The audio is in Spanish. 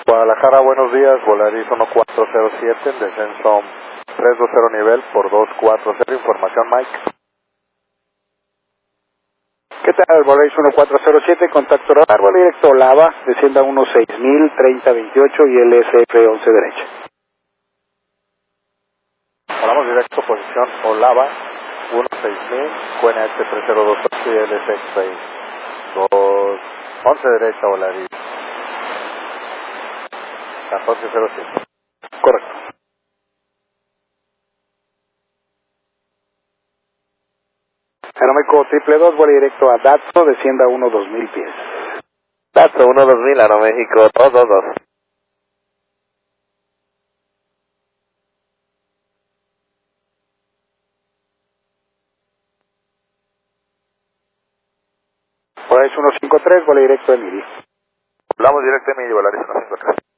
Guadalajara, buenos días, Volaris 1407, en descenso 320 nivel por 240, información Mike. ¿Qué tal, Volaris 1407, contacto radar, vuelo directo Lava, descienda 16000, 3028 y LSF 11 derecha. Volamos directo, posición Olava, 16000, QNH 3028 y LSF 11 derecha, Volaris 1407. Correcto. Aeroméxico 222, vuelo directo a Datso, descienda 2000 pies. Datso 2000, Aeroméxico 222. Volaris 153, vuelo directo a Miri. Volamos directo a Midi, Volaris 153.